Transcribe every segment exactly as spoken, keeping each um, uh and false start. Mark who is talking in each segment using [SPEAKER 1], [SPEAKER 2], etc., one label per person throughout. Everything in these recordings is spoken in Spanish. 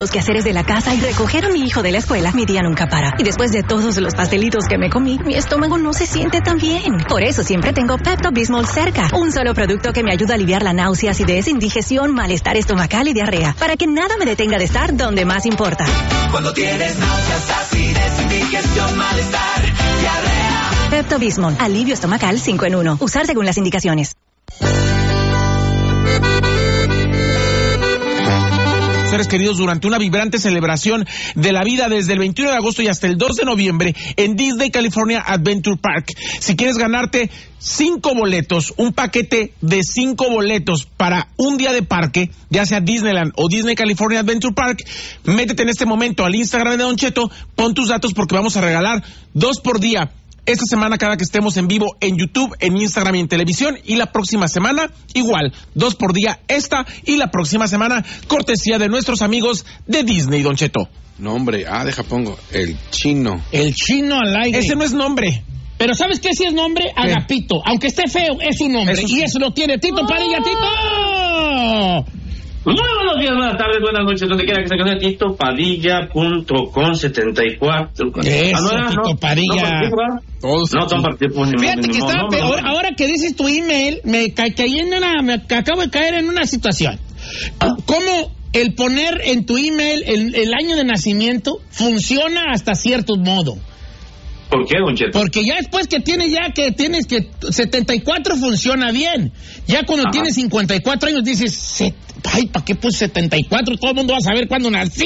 [SPEAKER 1] Los quehaceres de la casa y recoger a mi hijo de la escuela, mi día nunca para. Y después de todos los pastelitos que me comí, mi estómago no se siente tan bien. Por eso siempre tengo Pepto-Bismol cerca. Un solo producto que me ayuda a aliviar la náusea, acidez, indigestión, malestar estomacal y diarrea. Para que nada me detenga de estar donde más importa.
[SPEAKER 2] Cuando tienes náuseas, acidez, indigestión, malestar, diarrea.
[SPEAKER 1] Pepto-Bismol, alivio estomacal cinco en uno. Usar según las indicaciones.
[SPEAKER 3] Seres queridos, durante una vibrante celebración de la vida desde el veintiuno de agosto y hasta el dos de noviembre en Disney California Adventure Park. Si quieres ganarte cinco boletos, un paquete de cinco boletos para un día de parque, ya sea Disneyland o Disney California Adventure Park, métete en este momento al Instagram de Don Cheto, pon tus datos porque vamos a regalar dos por día esta semana cada que estemos en vivo en YouTube, en Instagram y en televisión, y la próxima semana igual, dos por día esta y la próxima semana cortesía de nuestros amigos de Disney, Don Cheto.
[SPEAKER 4] Nombre, ah, deja pongo, el chino.
[SPEAKER 5] El chino al aire.
[SPEAKER 3] Ese no es nombre.
[SPEAKER 5] Pero ¿sabes qué sí es nombre? Agapito. Aunque esté feo, es un nombre. Eso sí. Y eso lo tiene Tito Padilla, Tito.
[SPEAKER 6] Muy buenos días, buenas tardes, buenas noches, donde quiera que se quede, Tito Padilla punto com setenta y cuatro.
[SPEAKER 5] Eso, ah, no, Tito no, Padilla.
[SPEAKER 6] No, no, no participos.
[SPEAKER 5] Fíjate que estaba, no, ahora, ahora que dices tu email, me ca caí en una, me acabo de caer en una situación. ¿Cómo el poner en tu email el, el año de nacimiento funciona hasta cierto modo?
[SPEAKER 6] ¿Por qué, Don Cheto?
[SPEAKER 5] Porque ya después que tienes ya que tienes que setenta y cuatro funciona bien. Ya cuando Ajá. tienes cincuenta y cuatro años dices, ay, ¿para qué puse setenta y cuatro? Todo el mundo va a saber cuándo nací.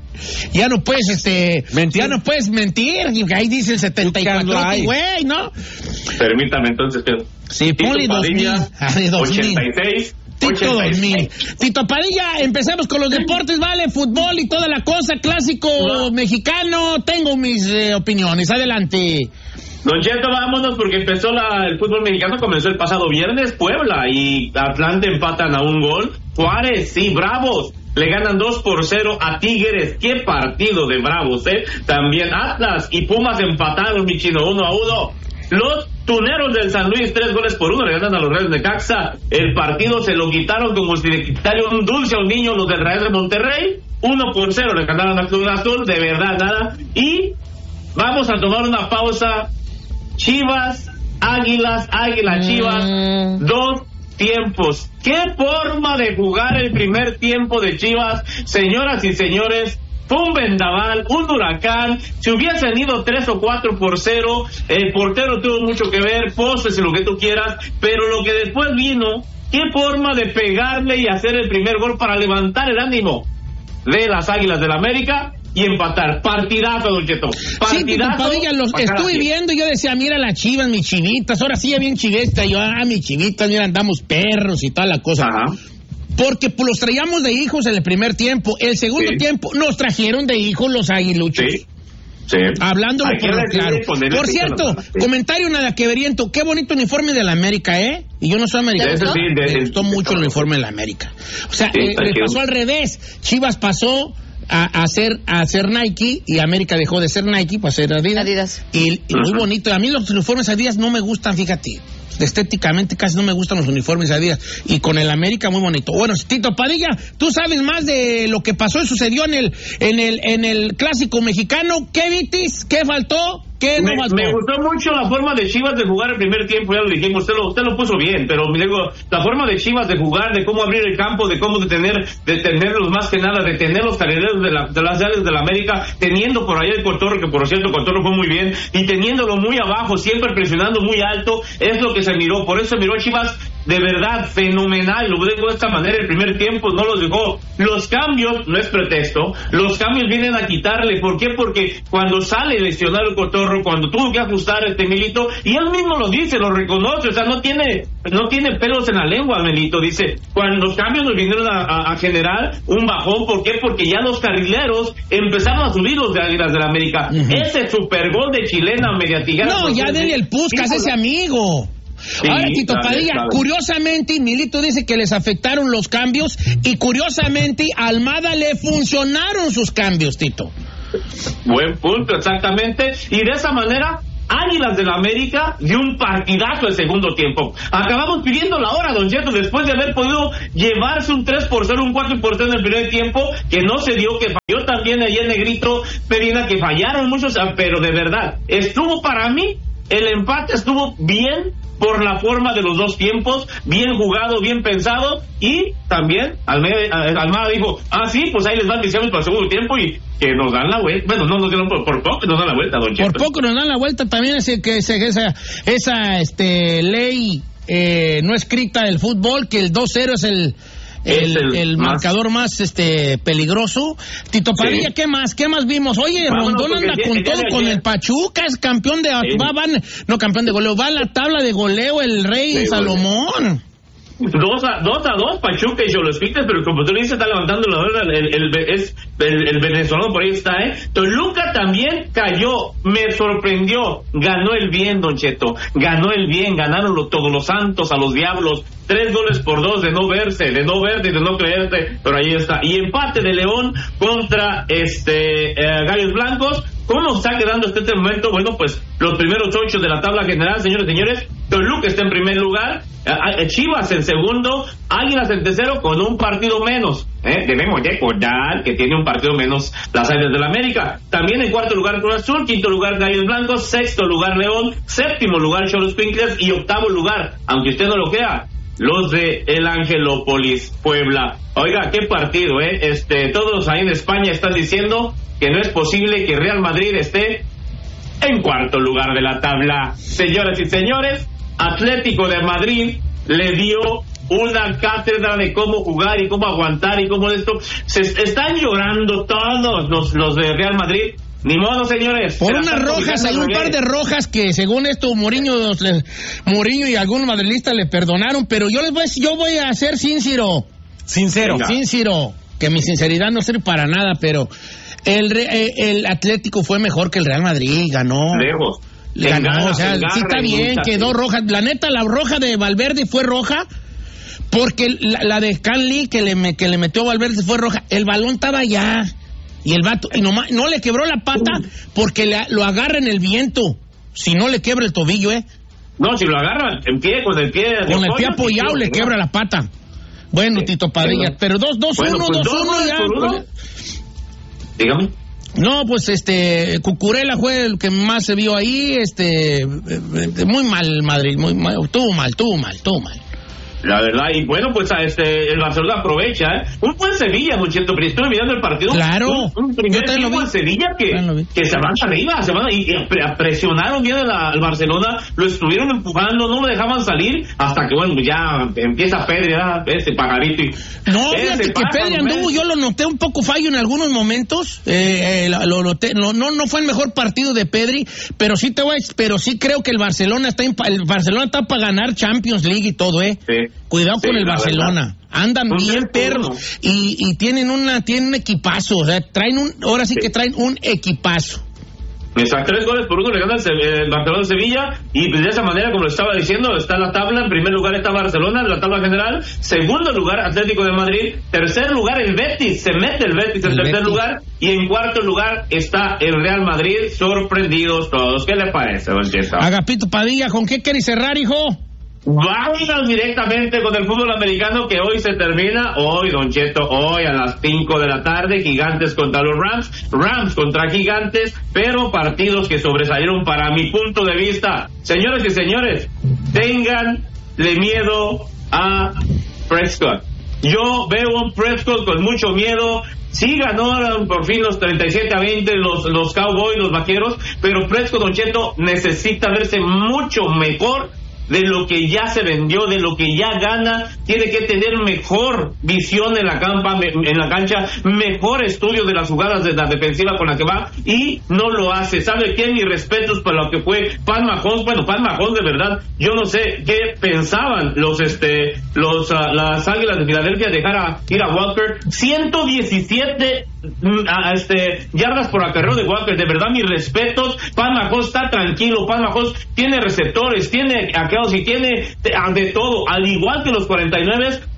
[SPEAKER 5] Ya no puedes, este, mentir. ya no puedes mentir. Ahí dice el setenta y cuatro, güey, ¿no?
[SPEAKER 6] Permítame entonces, Pedro.
[SPEAKER 5] Sí, ponle dos mil.
[SPEAKER 6] ochenta y seis.
[SPEAKER 5] Tito dos mil. Tito Padilla, empecemos con los deportes, vale, fútbol y toda la cosa, clásico no. mexicano. Tengo mis eh, opiniones, adelante.
[SPEAKER 6] Don Cheto, vámonos porque empezó la, el fútbol mexicano, comenzó el pasado viernes, Puebla y Atlante empatan a un gol. Juárez, sí, Bravos le ganan dos por cero a Tigres. Qué partido de Bravos, ¿eh? También Atlas y Pumas empataron, mi chino, uno a uno. Los Tuneros del San Luis, tres goles por uno, le ganan a los Reyes de Necaxa. El partido se lo quitaron como si le quitaran un dulce a un niño los del Real de Monterrey. Uno por cero le ganaron a Cruz Azul, de verdad nada. Y vamos a tomar una pausa. Chivas, Águilas, Águilas, Chivas, mm. dos tiempos. ¿Qué forma de jugar el primer tiempo de Chivas, señoras y señores? Fue un vendaval, un huracán. Si hubiesen ido tres o cuatro por cero, el portero tuvo mucho que ver, postes y lo que tú quieras, pero lo que después vino, qué forma de pegarle y hacer el primer gol para levantar el ánimo de las Águilas del América y empatar. Partidazo, Don Cheto. Partidazo.
[SPEAKER 5] Sí, Padilla, los estuve viendo y yo decía, mira las Chivas, mis chivitas, ahora sí ya bien chivesta, yo, ah, mis chivitas, mira, andamos perros y toda la cosa. Ajá. Porque pues, los traíamos de hijos en el primer tiempo. El segundo sí. tiempo nos trajeron de hijos los aguiluchos. Sí. Sí. Hablándolo por lo claro. Por cierto, sí. comentario nada que veriento. Qué bonito uniforme de la América, ¿eh? Y yo no soy americano. Sí, me gustó mucho el uniforme de la América. O sea, sí, eh, le pasó al revés. Chivas pasó a, a hacer a hacer Nike y América dejó de ser Nike para ser Adidas. Adidas. Y, y muy bonito. A mí los uniformes Adidas no me gustan, fíjate. Estéticamente casi no me gustan los uniformes Adidas. Y con el América muy bonito. Bueno, Tito Padilla, tú sabes más de lo que pasó y sucedió en el en el en el clásico mexicano. ¿Qué vitis? ¿Qué faltó? ¿Qué no
[SPEAKER 6] me,
[SPEAKER 5] faltó?
[SPEAKER 6] Me gustó mucho la forma de Chivas de jugar el primer tiempo, ya lo dijimos, usted lo, usted lo puso bien, pero me digo, la forma de Chivas de jugar, de cómo abrir el campo, de cómo detener, detenerlos más que nada, detener los carrileros de, la, de las áreas de la América, teniendo por ahí el Cotorro, que por cierto Cotorro fue muy bien, y teniéndolo muy abajo, siempre presionando muy alto, es lo que se miró, por eso se miró a Chivas de verdad fenomenal, lo digo de esta manera, el primer tiempo no los dejó. Los cambios, no es pretexto, los cambios vienen a quitarle, ¿por qué? Porque cuando sale lesionado el Cotorro, cuando tuvo que ajustar este Milito, y él mismo lo dice, lo reconoce, o sea, no tiene no tiene pelos en la lengua, Milito, dice, cuando los cambios nos vinieron a, a, a generar un bajón, ¿por qué? Porque ya los carrileros empezaron a subir los de Águilas del América. Uh-huh. Ese super gol de chilena mediatigada.
[SPEAKER 5] No, ya denle el Puskas, ese amigo. Sí, ahora, Tito claro, Padilla, claro. Curiosamente, Milito dice que les afectaron los cambios y curiosamente a Almada le funcionaron sus cambios, Tito.
[SPEAKER 6] Buen punto, exactamente. Y de esa manera Águilas del América dio un partidazo el segundo tiempo. Acabamos pidiendo la hora, don Cheto, después de haber podido llevarse un tres por cero, un cuatro por cero en el primer tiempo, que no se dio, que falló también ahí el Negrito Medina, que fallaron muchos, pero de verdad, estuvo para mí, el empate estuvo bien por la forma de los dos tiempos, bien jugado, bien pensado, y también Almeida, Almada dijo, ah sí, pues ahí les van diciendo para el segundo tiempo y que nos dan la vuelta. Bueno, no nos dieron por, por poco, nos dan la vuelta, don Cheto.
[SPEAKER 5] Por poco nos dan la vuelta, también ese, que ese, esa, esa este, ley eh, no escrita del fútbol, que el dos cero es el... El, el, el más... marcador más este peligroso. Tito Padilla, sí. ¿Qué más? ¿Qué más vimos? Oye, Vámonos, Rondón anda con ya, todo ya, ya, con ya. el Pachuca, es campeón de sí. va, van, no campeón de goleo, va a la tabla de goleo el Rey sí, Salomón.
[SPEAKER 6] Dos a, dos a dos, Pachuca y Xolospites, pero como tú dices, está levantando la hora, el, el, el, es, el, el venezolano por ahí está, ¿eh? Toluca también cayó, me sorprendió, ganó el bien, don Cheto, ganó el bien, ganaron lo, todos los santos a los diablos, tres goles por dos de no verse, de no verte y de no creerte, pero ahí está. Y empate de León contra este eh, Gallos Blancos. ¿Cómo está quedando hasta este momento? Bueno, pues los primeros ocho de la tabla general, señores y señores. Toluca está en primer lugar, eh, Chivas en segundo, Águilas en tercero con un partido menos. ¿eh? Debemos recordar que tiene un partido menos las Águilas del América. También en cuarto lugar Cruz Azul, quinto lugar Gallos Blancos, sexto lugar León, séptimo lugar Xolospincles y octavo lugar, aunque usted no lo crea, los de el Angelópolis Puebla. Oiga, qué partido, ¿eh? Este, todos ahí en España están diciendo que no es posible que Real Madrid esté en cuarto lugar de la tabla. Señoras y señores, Atlético de Madrid le dio una cátedra de cómo jugar y cómo aguantar y cómo esto. Se están llorando todos los, los de Real Madrid. Ni modo, señores.
[SPEAKER 5] Por unas rojas, hay un par de rojas que según esto Mourinho, Mourinho y algún madrilista le perdonaron, pero yo les voy, yo voy a ser sincero.
[SPEAKER 3] Sincero.
[SPEAKER 5] Venga. Sincero, que mi sinceridad no sirve para nada, pero el, el Atlético fue mejor que el Real Madrid, ganó.
[SPEAKER 6] Lejos.
[SPEAKER 5] Ganó, engarra, o sea, sí está bien, quedó roja. La neta, la roja de Valverde fue roja, porque la, la de Canley que le, que le metió Valverde fue roja. El balón estaba allá. Y el vato, y nomás, no le quebró la pata porque le, lo agarra en el viento. Si no le quebra el tobillo, ¿eh?
[SPEAKER 6] No, si lo agarra en pie, con el pie.
[SPEAKER 5] Con el pie apoyado le quebra la pata. Bueno, sí, Tito Padilla, sí, pero dos dos uno, dos uno ya.
[SPEAKER 6] Dígame.
[SPEAKER 5] No, pues este, Cucurella fue el que más se vio ahí, este, muy mal Madrid, muy mal, tuvo mal, tuvo mal, tuvo mal.
[SPEAKER 6] La verdad, y bueno, pues a este el Barcelona aprovecha, ¿eh? Un buen Sevilla, muchacho, pero estuve mirando el partido.
[SPEAKER 5] Claro.
[SPEAKER 6] Un, un primer tiempo en Sevilla que, que se van arriba, se van y, y presionaron bien al Barcelona, lo estuvieron empujando, no lo dejaban salir, hasta que, bueno, ya empieza Pedri, ¿verdad? Ese pajarito. Y,
[SPEAKER 5] no, fíjate que Pedri anduvo, yo lo noté un poco fallo en algunos momentos, eh, eh, lo noté, no, no, no fue el mejor partido de Pedri, pero sí te voy a, pero sí creo que el Barcelona está, el Barcelona está para ganar Champions League y todo, ¿eh?
[SPEAKER 6] Sí.
[SPEAKER 5] Cuidado
[SPEAKER 6] sí,
[SPEAKER 5] con el Barcelona, verdad. Andan un bien perros y, y tienen una tienen un equipazo, o sea, traen un, ahora sí, sí. que traen un equipazo.
[SPEAKER 6] Exacto, tres goles por uno le gana el Barcelona de Sevilla y de esa manera, como lo estaba diciendo, está la tabla. En primer lugar está Barcelona, en la tabla general. Segundo lugar Atlético de Madrid. Tercer lugar el Betis, se mete el Betis en el tercer Betis. lugar. Y en cuarto lugar está el Real Madrid. Sorprendidos todos. ¿Qué le parece, don Cheto?
[SPEAKER 5] Agapito Padilla, ¿con qué quieres cerrar, hijo?
[SPEAKER 6] Vámonos directamente con el fútbol americano que hoy se termina, hoy Don Cheto, hoy a las cinco de la tarde, Gigantes contra los Rams, Rams contra Gigantes, pero partidos que sobresalieron para mi punto de vista. Señores y señores, ténganle miedo a Prescott. Yo veo a un Prescott con mucho miedo. Sí ganaron por fin los treinta y siete a veinte los, los Cowboys, los Vaqueros, pero Prescott, Don Cheto, necesita verse mucho mejor de lo que ya se vendió, de lo que ya gana. Tiene que tener mejor visión en la campa, en la cancha, mejor estudio de las jugadas de la defensiva con la que va, y no lo hace. ¿Sabe qué? Mis respetos para lo que fue Pat Mahomes. Bueno, Pat Mahomes, de verdad, yo no sé qué pensaban los este los uh, las Águilas de Filadelfia de dejar a ir a Walker. ciento diecisiete a este yardas por acarreo de Walker. De verdad, mis respetos. Pat Mahomes está tranquilo. Pat Mahomes tiene receptores, tiene aquellos y tiene de todo, al igual que los cuarenta y nueve.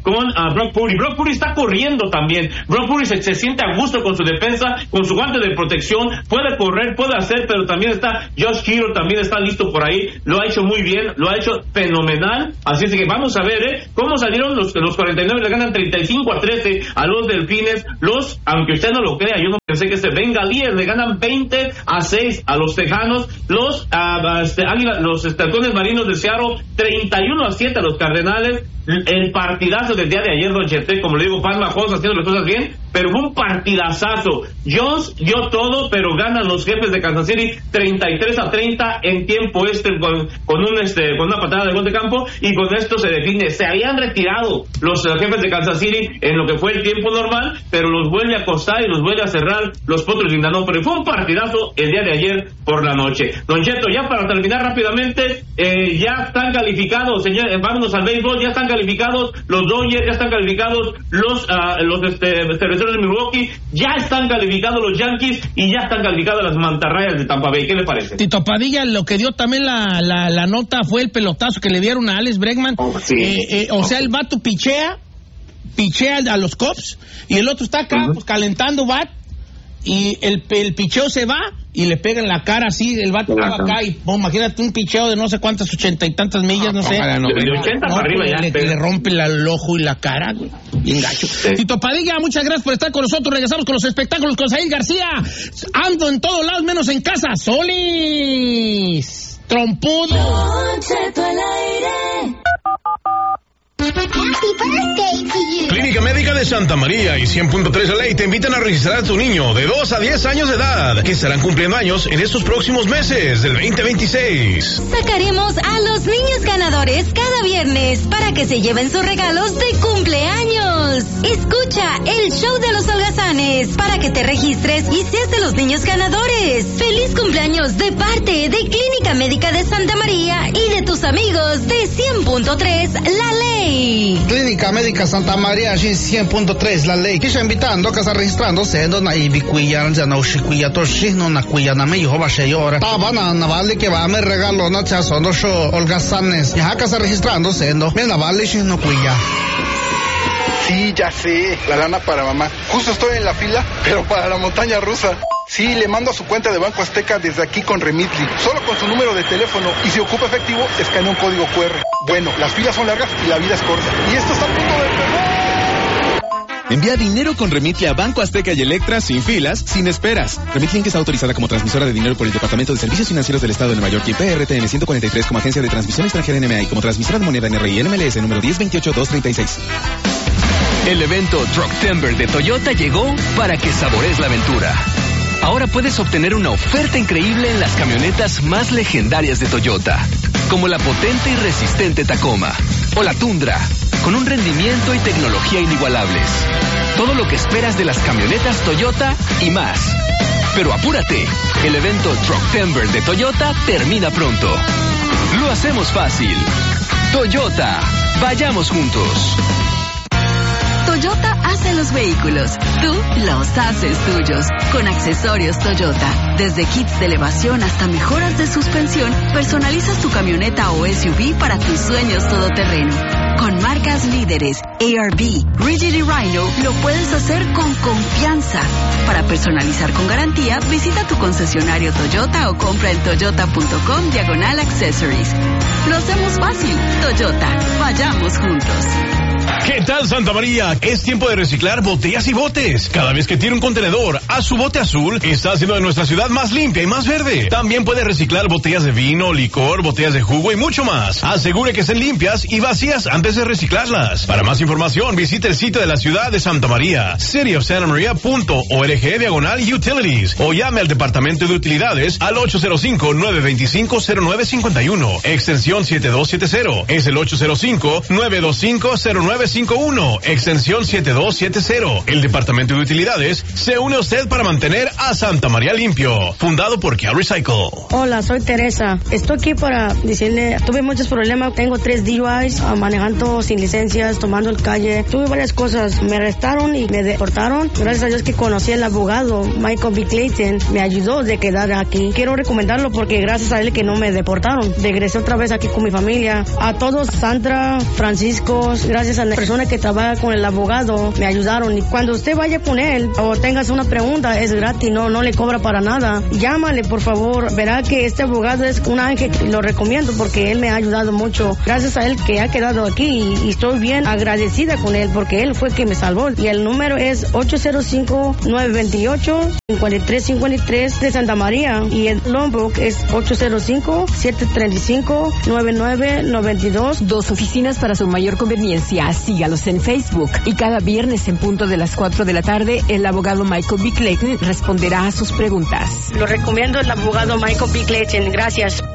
[SPEAKER 6] con uh, Brock Purdy. Brock Purdy está corriendo también. Brock Purdy se, se siente a gusto con su defensa, con su guante de protección, puede correr, puede hacer, pero también está Josh Kittle, también está listo por ahí, lo ha hecho muy bien, lo ha hecho fenomenal, así es que vamos a ver, ¿eh? Cómo salieron los, los cuarenta y nueve, le ganan treinta y cinco a trece a los Delfines, los, aunque usted no lo crea, yo no pensé que se Bengalíes le ganan veinte a seis a los Tejanos, los, uh, este, águila, los este, halcones marinos de Seattle, treinta y uno a siete a los Cardenales. El partidazo del día de ayer, Don Chete, como le digo, Pat Mahomes haciendo las cosas bien, pero fue un partidazazo. Jones dio todo, pero ganan los Jefes de Kansas City treinta y tres a treinta en tiempo este con, con un este con una patada de gol de campo, y con esto se define. Se habían retirado los uh, Jefes de Kansas City en lo que fue el tiempo normal, pero los vuelve a acostar y los vuelve a cerrar los Potros de Indianápolis. Pero fue un partidazo el día de ayer por la noche. Don Cheto, ya para terminar rápidamente, eh, ya están calificados, señores, vámonos al béisbol, ya están calificados los Dodgers, ya están calificados los uh, los este, cerveceros de Milwaukee, ya están calificados los Yankees y ya están calificadas las mantarrayas de Tampa Bay. ¿Qué le parece?
[SPEAKER 5] Tito Padilla, lo que dio también la, la, la nota fue el pelotazo que le dieron a Alex Bregman.
[SPEAKER 6] Oh, sí.
[SPEAKER 5] eh, eh, o
[SPEAKER 6] oh.
[SPEAKER 5] sea, el vato pichea, pichea a los Cubs y el otro está acá, uh-huh. pues calentando bat, y el, el picheo se va y le pega en la cara así, el vato va acá y oh, imagínate un picheo de no sé cuántas, ochenta y tantas millas, no, no sé.
[SPEAKER 6] No, de ochenta
[SPEAKER 5] no,
[SPEAKER 6] para arriba ya.
[SPEAKER 5] Le, le rompe la, el ojo y la cara, güey. Bien gacho. Sí. Tito Padilla, muchas gracias por estar con nosotros. Regresamos con los espectáculos con Saíl García. Ando en todos lados menos en casa. Solis. Trompudo.
[SPEAKER 2] Don Cheto al aire.
[SPEAKER 7] Clínica Médica de Santa María y cien punto tres La Ley te invitan a registrar a tu niño de dos a diez años de edad, que estarán cumpliendo años en estos próximos meses del veinte veintiséis.
[SPEAKER 1] Sacaremos a los niños ganadores cada viernes para que se lleven sus regalos de cumpleaños. Escucha el show de los holgazanes para que te registres y seas de los niños ganadores. Feliz cumpleaños de parte de Clínica Médica de Santa María y de tus amigos de cien punto tres La Ley.
[SPEAKER 8] Clínica Médica Santa Maria cien punto tres La Ley. Kisha invitando a casa registrándose na ibikuya ya na ushikuya toshi no na kuya na me yoba sheyora. Tabana na vale que va me regalo na chaso no show holgazanes. Ya casa registrándose no. Me na vale shi no kuya.
[SPEAKER 9] Sí, ya sé, la lana para mamá. Justo estoy en la fila, pero para la montaña rusa. Sí, le mando a su cuenta de Banco Azteca desde aquí con Remitly. Solo con su número de teléfono. Y si ocupa efectivo, escanea un código cu erre. Bueno, las filas son largas y la vida es corta. Y esto está a punto de perder.
[SPEAKER 10] Envía dinero con Remitly a Banco Azteca y Electra sin filas, sin esperas. Remitly está autorizada como transmisora de dinero por el Departamento de Servicios Financieros del Estado de Nueva York y P R T N ciento cuarenta y tres como agencia de transmisión extranjera N M A y como transmisora de moneda N R I N M L S número diez veintiocho dos treinta y seis.
[SPEAKER 11] El evento Trucktember de Toyota llegó para que sabores la aventura. Ahora puedes obtener una oferta increíble en las camionetas más legendarias de Toyota, como la potente y resistente Tacoma o la Tundra, con un rendimiento y tecnología inigualables. Todo lo que esperas de las camionetas Toyota y más. Pero apúrate, el evento Trucktember de Toyota termina pronto. Lo hacemos fácil. Toyota, vayamos juntos.
[SPEAKER 12] Toyota hace los vehículos, tú los haces tuyos. Con accesorios Toyota, desde kits de elevación hasta mejoras de suspensión, personalizas tu camioneta o S U V para tus sueños todoterreno. Con marcas líderes, A R B, Rigid y Rhino, lo puedes hacer con confianza. Para personalizar con garantía, visita tu concesionario Toyota o compra en toyota.com diagonal accessories. Lo hacemos fácil. Toyota, vayamos juntos.
[SPEAKER 7] ¿Qué tal, Santa María? Es tiempo de reciclar botellas y botes. Cada vez que tire un contenedor a su bote azul, está haciendo de nuestra ciudad más limpia y más verde. También puede reciclar botellas de vino, licor, botellas de jugo y mucho más. Asegure que estén limpias y vacías antes de reciclarlas. Para más información, visite el sitio de la ciudad de Santa María, city of santa maria punto org diagonal utilities, o llame al Departamento de Utilidades al ocho cero cinco, nueve dos cinco, cero nueve cinco uno, extensión siete dos siete cero. Es el ocho cero cinco, nueve dos cinco, cero nueve cinco uno, extensión siete dos siete cero. El Departamento de Utilidades se une a usted para mantener a Santa María limpio. Fundado por Cal Recycle.
[SPEAKER 13] Hola, soy Teresa. Estoy aquí para decirle, tuve muchos problemas. Tengo tres D U Is, uh, manejando sin licencias, tomando el calle. Tuve varias cosas. Me arrestaron y me deportaron. Gracias a Dios que conocí al abogado Michael B. Clayton. Me ayudó de quedar aquí. Quiero recomendarlo porque gracias a él que no me deportaron. Regresé otra vez aquí con mi familia. A todos, Sandra, Francisco, gracias a ayudan. Las personas que trabajan con el abogado me ayudaron. Y cuando usted vaya con él o tengas una pregunta, es gratis, no, no le cobra para nada. Llámale, por favor. Verá que este abogado es un ángel. Lo recomiendo porque él me ha ayudado mucho. Gracias a él que ha quedado aquí y, y estoy bien agradecida con él porque él fue que me salvó. Y el número es ocho cero cinco, nueve dos ocho, cinco tres cinco tres de Santa María. Y el Lombok es ocho cero cinco, siete tres cinco, nueve nueve nueve dos.
[SPEAKER 14] Dos oficinas para su mayor conveniencia. Sígalos en Facebook. Y cada viernes en punto de las cuatro de la tarde, el abogado Michael B. Clayton responderá a sus preguntas.
[SPEAKER 13] Lo recomiendo el abogado Michael B. Clayton. Gracias.